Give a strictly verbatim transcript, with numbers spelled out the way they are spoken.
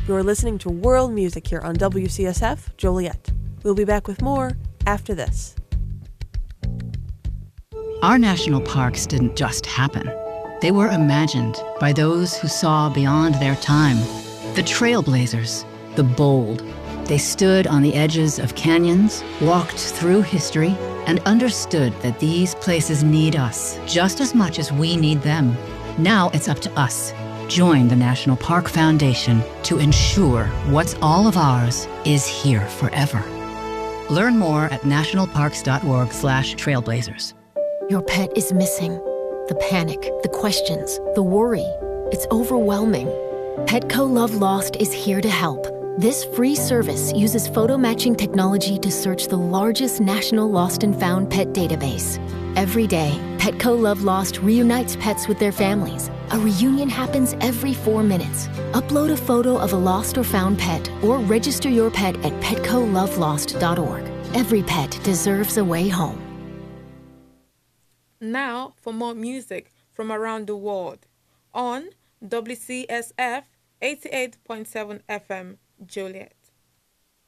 You're listening to World Music here on W C S F Joliet. We'll be back with more after this. Our national parks didn't just happen. They were imagined by those who saw beyond their time. The trailblazers, the bold. They stood on the edges of canyons, walked through history, and understood that these places need us just as much as we need them. Now it's up to us. Join the National Park Foundation to ensure what's all of ours is here forever. Learn more at nationalparks.org slash trailblazers. Your pet is missing. The panic, the questions, the worry. It's overwhelming. Petco Love Lost is here to help. This free service uses photo matching technology to search the largest national lost and found pet database. Every day, Petco Love Lost reunites pets with their families. A reunion happens every four minutes. Upload a photo of a lost or found pet or register your pet at petco love lost dot org. Every pet deserves a way home. Now for more music from around the world on W C S F eighty-eight point seven F M Joliet.